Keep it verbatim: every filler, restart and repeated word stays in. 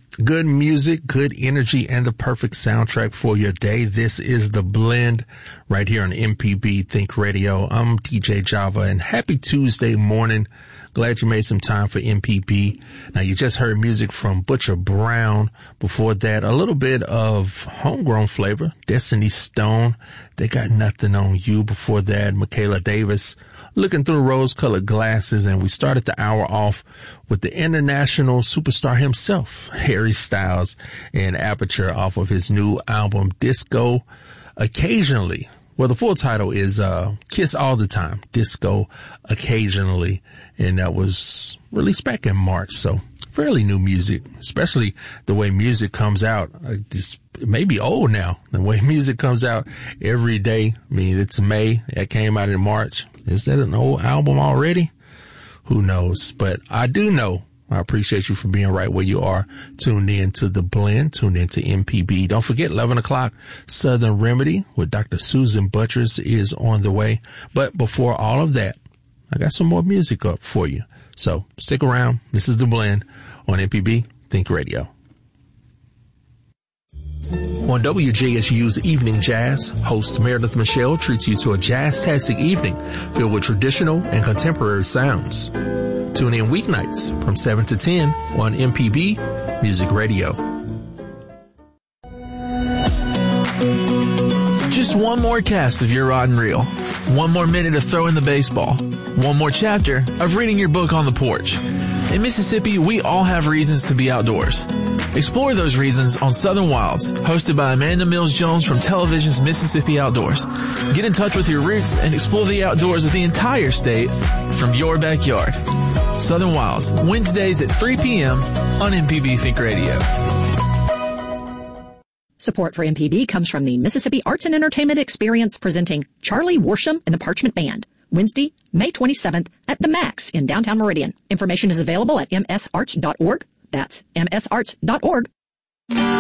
Good music, good energy, and the perfect soundtrack for your day. This is The Blend right here on M P B Think Radio. I'm D J Java, and happy Tuesday morning. Glad you made some time for M P B. Now, you just heard music from Butcher Brown. Before that, a little bit of homegrown flavor, Destiny Stone. They Got Nothing on You. Before that, Michaela Davis, Looking Through Rose-Colored Glasses. And we started the hour off with the international superstar himself, Harry Styles, and Aperture off of his new album, Disco Occasionally. Well, the full title is uh Kiss All the Time, Disco Occasionally, and that was released back in March, so fairly new music, especially the way music comes out. Uh, this, it may be old now, the way music comes out every day. I mean, it's May, it came out in March. Is that an old album already? Who knows? But I do know. I appreciate you for being right where you are. Tuned in to The Blend, tuned in to M P B. Don't forget, eleven o'clock, Southern Remedy with Doctor Susan Buttress is on the way. But before all of that, I got some more music up for you. So stick around. This is The Blend on M P B Think Radio. On W J S U's Evening Jazz, host Meredith Michelle treats you to a jazz-tastic evening filled with traditional and contemporary sounds. Tune in weeknights from seven to ten on M P B Music Radio. Just one more cast of Your Rod and Reel. One more minute of throwing the baseball. One more chapter of reading your book on the porch. In Mississippi, we all have reasons to be outdoors. Explore those reasons on Southern Wilds, hosted by Amanda Mills-Jones from television's Mississippi Outdoors. Get in touch with your roots and explore the outdoors of the entire state from your backyard. Southern Wilds, Wednesdays at three p.m. on M P B Think Radio. Support for M P B comes from the Mississippi Arts and Entertainment Experience presenting Charlie Worsham and the Parchment Band, Wednesday, May twenty-seventh at the Max in downtown Meridian. Information is available at m s arts dot org. That's m s arts dot org.